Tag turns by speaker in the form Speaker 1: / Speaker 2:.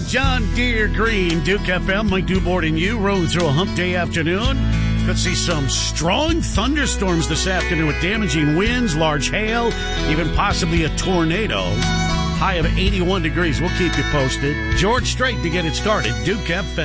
Speaker 1: John Deere Green, Duke FM, Mike Dubord and you rolling through a hump day afternoon. Could see some strong thunderstorms this afternoon with damaging winds, large hail, even possibly a tornado. High of 81 degrees. We'll keep you posted. George Strait to get it started. Duke FM.